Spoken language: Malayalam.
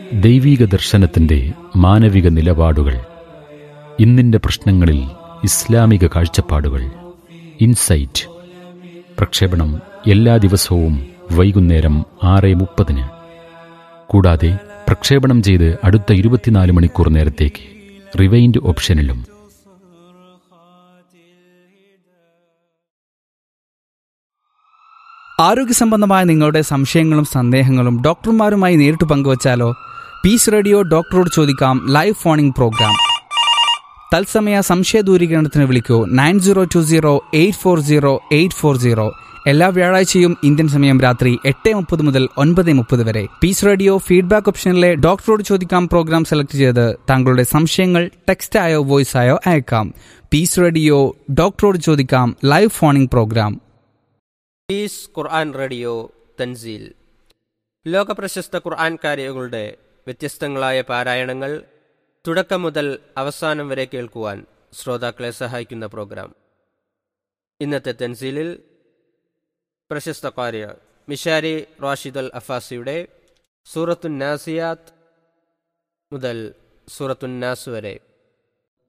ദൈവീക ദർശനത്തിൻ്റെ മാനവിക നിലപാടുകൾ, ഇന്നിൻ്റെ പ്രശ്നങ്ങളിൽ ഇസ്ലാമിക കാഴ്ചപ്പാടുകൾ, ഇൻസൈറ്റ്. പ്രക്ഷേപണം എല്ലാ ദിവസവും വൈകുന്നേരം 6:30. കൂടാതെ പ്രക്ഷേപണം ചെയ്ത് അടുത്ത 24 മണിക്കൂർ നേരത്തേക്ക് റിവൈൻഡ് ഓപ്ഷനിലും. ആരോഗ്യസംബന്ധമായ നിങ്ങളുടെ സംശയങ്ങളും സന്ദേഹങ്ങളും ഡോക്ടർമാരുമായി നേരിട്ട് പങ്കുവച്ചാലോ? പീസ് റേഡിയോ ഡോക്ടറോട് ചോദിക്കാം ലൈവ് ഫോണിംഗ് പ്രോഗ്രാം. തത്സമയ സംശയ ദൂരീകരണത്തിന് വിളിക്കൂ 9020840840. എല്ലാ വ്യാഴാഴ്ചയും ഇന്ത്യൻ സമയം രാത്രി 8:30 മുതൽ 9:30 വരെ. പീസ് റേഡിയോ ഫീഡ്ബാക്ക് ഓപ്ഷനിലെ ഡോക്ടറോട് ചോദിക്കാം പ്രോഗ്രാം സെലക്ട് ചെയ്ത് താങ്കളുടെ സംശയങ്ങൾ ടെക്സ്റ്റ് ആയോ വോയിസ് ആയോ അയക്കാം. പീസ് റേഡിയോ ഡോക്ടറോട് ചോദിക്കാം ലൈവ് ഫോണിംഗ് പ്രോഗ്രാം. പീസ് ഖുർആൻ റേഡിയോ തൻസീൽ. ലോകപ്രശസ്ത ഖുർആൻ കാരികളുടെ വ്യത്യസ്തങ്ങളായ പാരായണങ്ങൾ തുടക്കം മുതൽ അവസാനം വരെ കേൾക്കുവാൻ ശ്രോതാക്കളെ സഹായിക്കുന്ന പ്രോഗ്രാം. ഇന്നത്തെ തൻസീലിൽ പ്രശസ്ത ഖാരിയ മിഷാരി റാഷിദ് അൽ അഫാസിയുടെ സൂറത്തുൻ നാസിയാത്ത് മുതൽ സൂറത്തുൻ നാസ് വരെ